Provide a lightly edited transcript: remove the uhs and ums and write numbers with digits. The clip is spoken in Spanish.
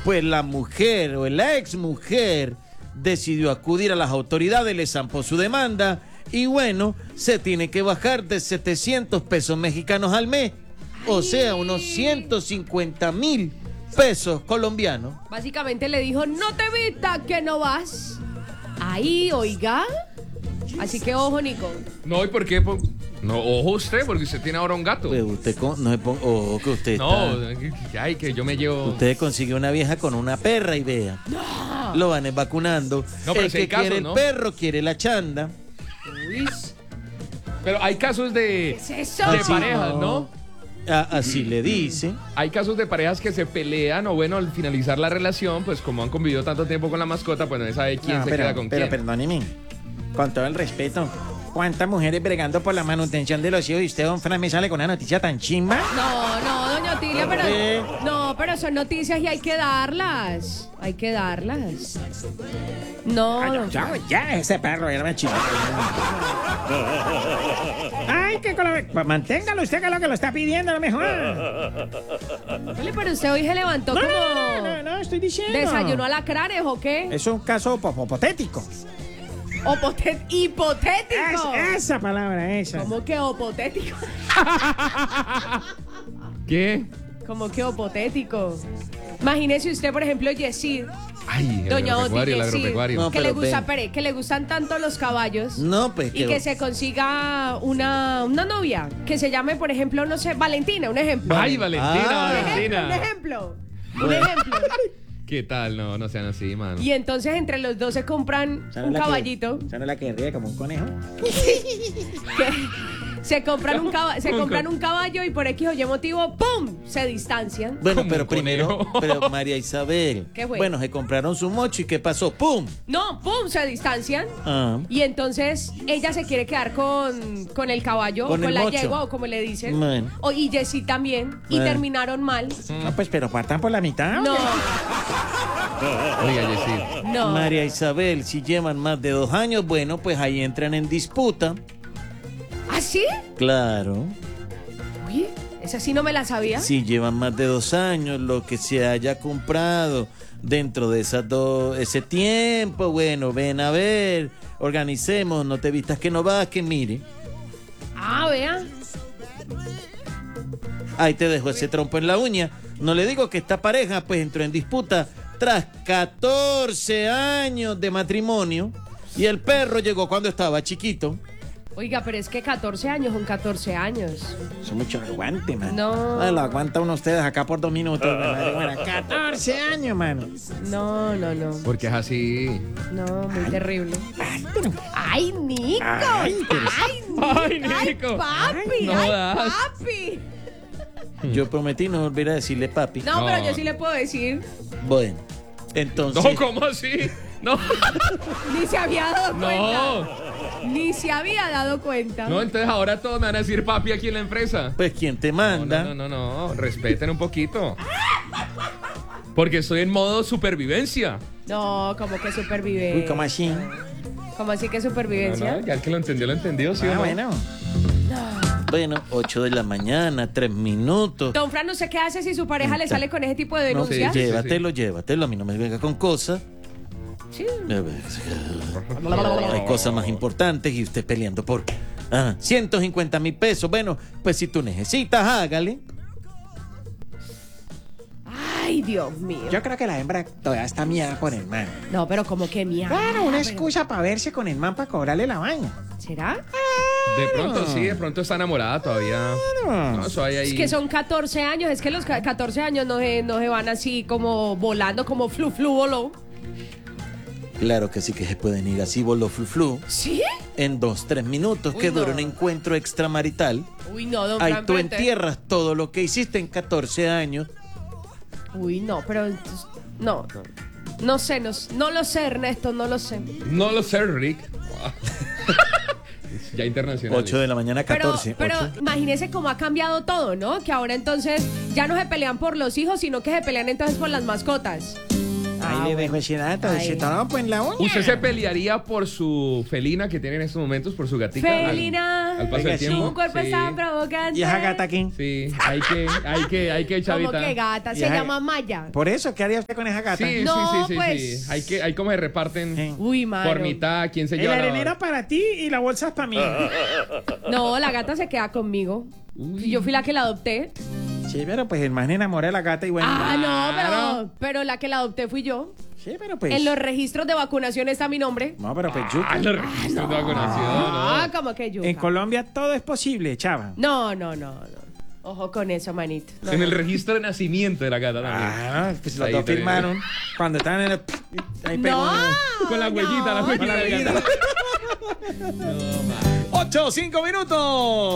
Pues la mujer o la exmujer decidió acudir a las autoridades, le zampó su demanda y bueno, se tiene que bajar de 700 pesos mexicanos al mes, o sea, unos 150,000 pesos colombianos. Básicamente le dijo, no te vistas que no vas. Ahí, oiga. Así que ojo, Nico. No, ¿y por qué? No, ojo usted, porque usted tiene ahora un gato. Pues usted no se ponga, ojo que usted No, ay, que yo me llevo... Usted consigue una vieja con una perra y vea. No. Lo van vacunando. No, pero el si que hay casos, quiere ¿no? el perro, quiere la chanda. Uy, Pero hay casos de, ¿qué es eso? de Así parejas, ¿no? Así le dice. Hay casos de parejas que se pelean o bueno, al finalizar la relación, pues como han convivido tanto tiempo con la mascota, pues no sabe quién se queda con quién. Perdóneme, con todo el respeto, ¿cuántas mujeres bregando por la manutención de los hijos y usted, don Fran, me sale con una noticia tan chimba? No, doña Otilia, pero... ¿Qué? No, pero son noticias y hay que darlas. Hay que darlas. No, don Fran. Ya, ese perro era una chimba. Ay, manténgalo usted, que es lo que lo está pidiendo, a lo mejor. Oye, pero usted hoy se levantó como... No, estoy diciendo. ¿Desayunó alacranes o qué? Es un caso hipotético. Hipotético. Esa palabra, esa. ¿Cómo que hipotético? ¿Qué? ¿Cómo que hipotético? Imagínese usted, por ejemplo, Yesid, Ay, el doña Oti, agropecuario, el Yesid, agropecuario. No, que le pero gusta, ven. que le gustan tanto los caballos. No, pues Y que se consiga una novia que se llame, por ejemplo, no sé, Valentina, un ejemplo. Ay, Valentina, Ah. Valentina. Un ejemplo. ¿Qué tal? No, no sean así, mano. Y entonces entre los dos se compran un caballito. ¿Esa no es la que ríe como un conejo? Se compran un caballo y por X o Y motivo, ¡pum! Se distancian. Bueno, Como pero un primero, conejo. pero María Isabel. ¿Qué fue? Bueno, se compraron su mocho y ¿qué pasó? ¡Pum! No, ¡pum! Se distancian. Ah. Y entonces ella se quiere quedar con el caballo, Con o con el la mocho. yegua, o como le dicen. Bueno. Y Jessie también. Y Bueno. terminaron mal. No, pues, pero partan por la mitad. No, Oiga, Yesid. no. María Isabel, si llevan más de 2 años, bueno, pues ahí entran en disputa. ¿Ah, sí? Claro. Uy, esa sí no me la sabía. Si llevan más de 2 años, lo que se haya comprado dentro de ese tiempo, bueno, ven a ver, organicemos, no te vistas que no vas, que mire. Ah, vea. Ahí te dejo ese trompo en la uña. No le digo que esta pareja pues entró en disputa tras 14 años de matrimonio y el perro llegó cuando estaba chiquito. Oiga, pero es que 14 años son 14 años. Eso es mucho aguante, man. No. Lo aguanta uno ustedes acá por 2 minutos. Madre buena. 14 años, mano. No. Porque es así. No, muy terrible. Ay, pero... ¡Ay, Nico! Ay, pero- Ay, Nico. papi! No ¡Ay, das. papi! Yo prometí no volver a decirle papi. No, No. pero yo sí le puedo decir. Bueno, entonces... No, ¿cómo así? No. Ni se había dado cuenta. No. Ni se había dado cuenta. No, entonces ahora todos me van a decir papi aquí en la empresa. Pues, ¿quién te No, manda? no. Respeten un poquito. Porque estoy en modo supervivencia. No, como que supervivencia. Uy, ¿cómo así? ¿Cómo así que No, supervivencia? ya el que lo entendió, ¿sí o no? Bueno. Bueno, 8 de la mañana, 3 minutos. Don Fran, ¿usted qué hace si su pareja le sale con ese tipo de No, denuncias? sí. llévatelo. A mí no me venga con cosas. Sí. Hay cosas más importantes y usted peleando por 150,000 pesos. Bueno, pues si tú necesitas, hágale. Ay, Dios mío. Yo creo que la hembra todavía está miada con el man. No, pero como que mía. Bueno, una excusa para verse con el man para cobrarle la vaina. ¿Será? De pronto sí, de pronto está enamorada todavía. No, eso hay ahí. Es que son 14 años. Es que los 14 años no se van así como volando, como flu voló. Claro que sí que se pueden ir así, voló flu, ¿Sí? en 2-3 minutos, Uy, que dura no. un encuentro extramarital. Uy, no, don Ahí Fran. tú pero entonces- entierras todo lo que hiciste en 14 años. Uy, no, pero entonces- no. No sé, no lo sé, Ernesto, no lo sé. No lo sé, Rick. Ya internacional. 8 de la mañana, 14. Pero 8. imagínese cómo ha cambiado todo, ¿no? Que ahora entonces ya no se pelean por los hijos, sino que se pelean entonces por las mascotas. Ahí le dejo ese dato. Ay. Se tomó pues la uña. ¿Usted se pelearía por su felina que tiene en estos momentos, por su gatita? Felina, Al paso del Oiga, sí. tiempo. un cuerpo Sí. tan provocante. ¿Y esa gata aquí? Sí, hay que, ¿Cómo chavita. que gata? Se Ya. llama Maya. Por eso, ¿qué haría usted con esa gata? Sí, No, sí. pues. Hay como se reparten Sí. Uy, mano. por mitad, quién se El lleva la- arenero para ti y la bolsa es para mí. No, la gata se queda conmigo. Uy. Yo fui la que la adopté. Sí, pero pues el man enamora de la gata y bueno. No, pero la que la adopté fui yo. Sí, pero pues. En los registros de vacunación está mi nombre. No, pero pues Ah, los registros de vacunación, Ah, ¿no? como que yo. En Colombia todo es posible, chava. No. Ojo con eso, manito. No, En no. el registro de nacimiento de la gata también. Ah, pues los Ahí dos también. firmaron cuando estaban en el. Ahí pegó. No, Con la huellita, no. la huellita. Con la de huellita. gata. 8, 5 minutos.